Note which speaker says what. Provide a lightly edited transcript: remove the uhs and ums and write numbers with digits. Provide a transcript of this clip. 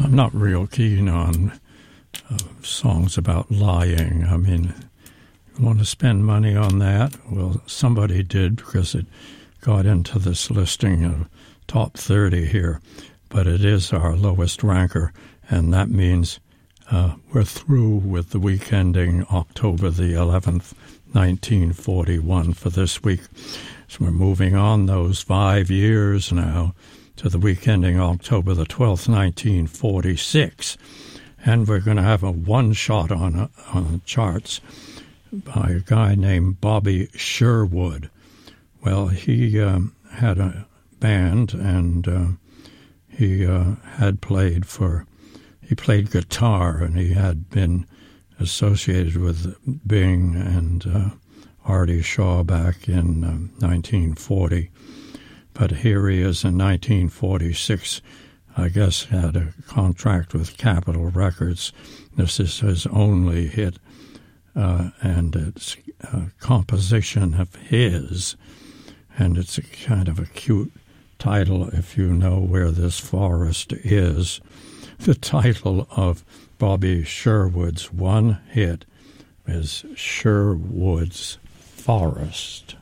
Speaker 1: I'm not real keen on songs about lying. I mean, you want to spend money on that? Well, somebody did, because it got into this listing of top 30 here. But it is our lowest ranker, and that means we're through with the week ending October the 11th, 1941 for this week. So we're moving on those 5 years now to the week ending October the 12th, 1946. And we're going to have a one-shot on the charts by a guy named Bobby Sherwood. Well, he had a band, and he played guitar, and he had been associated with Bing and Artie Shaw back in 1940. But here he is in 1946, I guess had a contract with Capitol Records. This is his only hit, and it's a composition of his, and it's a kind of a cute title if you know where this forest is. The title of Bobby Sherwood's one hit is Sherwood's Forest.